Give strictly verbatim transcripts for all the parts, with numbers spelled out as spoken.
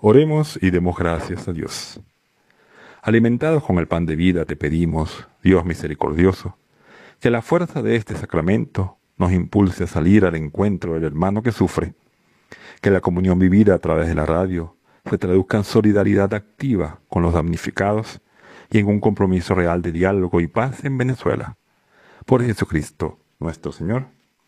Oremos y demos gracias a Dios. Alimentados con el pan de vida, te pedimos, Dios misericordioso, que la fuerza de este sacramento nos impulse a salir al encuentro del hermano que sufre, que la comunión vivida a través de la radio se traduzca en solidaridad activa con los damnificados y en un compromiso real de diálogo y paz en Venezuela. Por Jesucristo, nuestro Señor.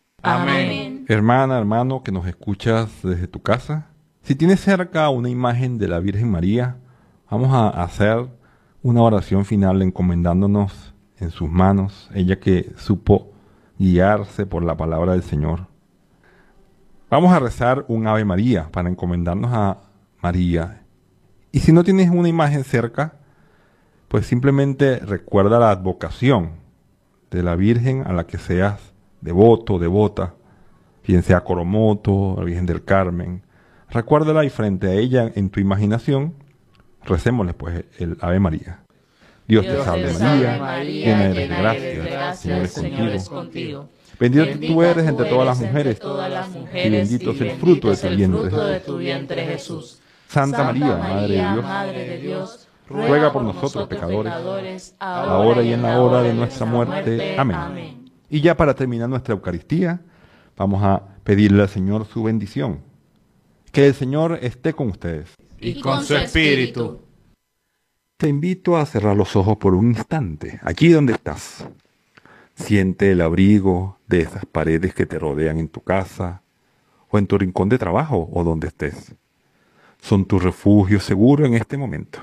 Amén. Hermana, hermano, que nos escuchas desde tu casa, si tienes cerca una imagen de la Virgen María, vamos a hacer una oración final encomendándonos en sus manos, ella que supo guiarse por la palabra del Señor. Vamos a rezar un Ave María para encomendarnos a María. Y si no tienes una imagen cerca, pues simplemente recuerda la advocación de la Virgen a la que seas devoto, devota, bien sea Coromoto, la Virgen del Carmen. Recuérdala y frente a ella en tu imaginación, recémosle pues el Ave María. Dios, Dios te salve María, María, llena eres de gracia, el Señor es contigo. Es contigo. Bendita, Bendita tú eres entre todas las mujeres, todas las mujeres y bendito es el fruto de tu vientre, de tu vientre Jesús. Santa, Santa María, Madre de Dios, Madre de Dios, ruega por nosotros pecadores, pecadores ahora y en la hora de nuestra muerte. muerte. Amén. Amén. Y ya para terminar nuestra Eucaristía, vamos a pedirle al Señor su bendición. Que el Señor esté con ustedes. Y con su espíritu. Te invito a cerrar los ojos por un instante, aquí donde estás. Siente el abrigo de esas paredes que te rodean en tu casa, o en tu rincón de trabajo, o donde estés. Son tu refugio seguro en este momento.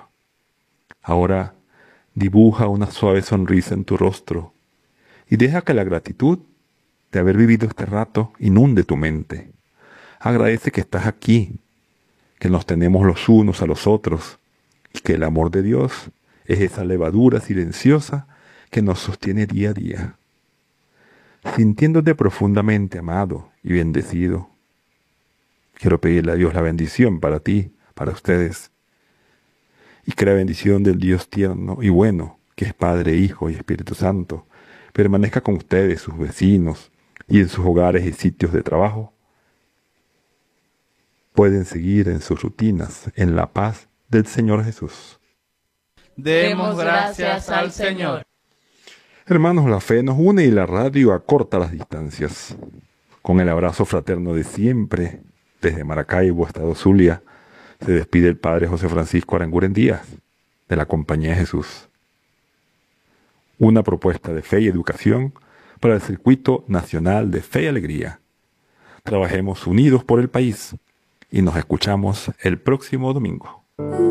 Ahora dibuja una suave sonrisa en tu rostro y deja que la gratitud de haber vivido este rato inunde tu mente. Agradece que estás aquí, que nos tenemos los unos a los otros y que el amor de Dios es esa levadura silenciosa que nos sostiene día a día. Sintiéndote profundamente amado y bendecido, quiero pedirle a Dios la bendición para ti, para ustedes, y que la bendición del Dios tierno y bueno, que es Padre, Hijo y Espíritu Santo, permanezca con ustedes, sus vecinos, y en sus hogares y sitios de trabajo. Pueden seguir en sus rutinas, en la paz del Señor Jesús. Demos gracias al Señor. Hermanos, la fe nos une y la radio acorta las distancias. Con el abrazo fraterno de siempre, desde Maracaibo, Estado Zulia, se despide el Padre José Francisco Aranguren Díaz, de la Compañía de Jesús. Una propuesta de fe y educación para el Circuito Nacional de Fe y Alegría. Trabajemos unidos por el país y nos escuchamos el próximo domingo.